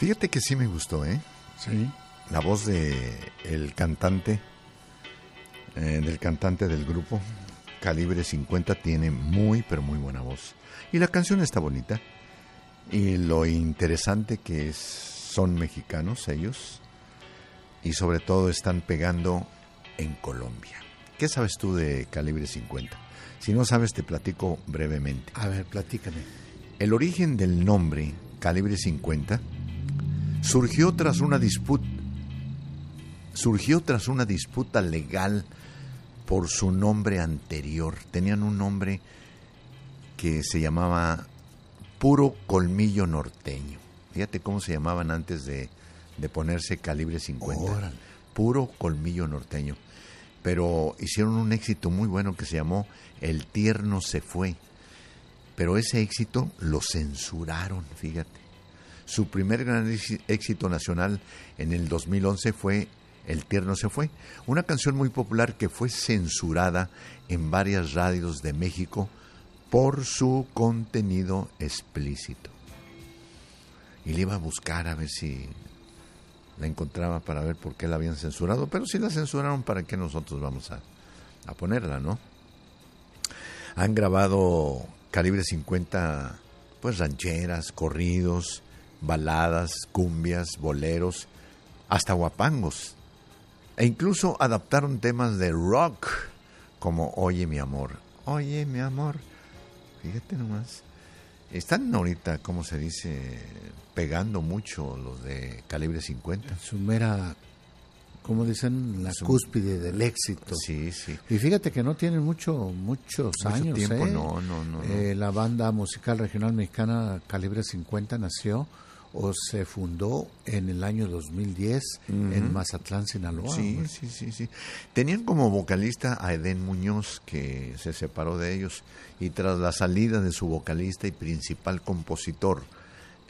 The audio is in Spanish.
Fíjate que sí me gustó, ¿eh? Sí. La voz de el cantante, del cantante del grupo, Calibre 50, tiene muy, pero muy buena voz. Y la canción está bonita. Y lo interesante que son mexicanos ellos. Y sobre todo están pegando en Colombia. ¿Qué sabes tú de Calibre 50? Si no sabes, te platico brevemente. A ver, platícame. El origen del nombre Calibre 50 surgió tras una disputa legal por su nombre anterior. Tenían un nombre que se llamaba Puro Colmillo Norteño. Fíjate cómo se llamaban antes de ponerse Calibre 50. Órale. Puro Colmillo Norteño. Pero hicieron un éxito muy bueno que se llamó El Tierno se fue. Pero ese éxito lo censuraron, fíjate. Su primer gran éxito nacional en el 2011 fue El Tierno se fue, una canción muy popular que fue censurada en varias radios de México por su contenido explícito. Y le iba a buscar a ver si la encontraba para ver por qué la habían censurado, pero si la censuraron, ¿para qué nosotros vamos a ponerla, no? Han grabado Calibre 50, pues rancheras, corridos, baladas, cumbias, boleros, hasta guapangos. E incluso adaptaron temas de rock, como Oye mi amor. Oye mi amor. Fíjate nomás. Están ahorita, ¿cómo se dice? Pegando mucho los de Calibre 50. Su mera, como dicen, la cúspide del éxito. Sí, sí. Y fíjate que no tienen muchos años. Tiempo, ¿eh? No. La banda musical regional mexicana Calibre 50 nació o se fundó en el año 2010 en Mazatlán, Sinaloa. Sí. Tenían como vocalista a Edén Muñoz, que se separó de ellos, y tras la salida de su vocalista y principal compositor,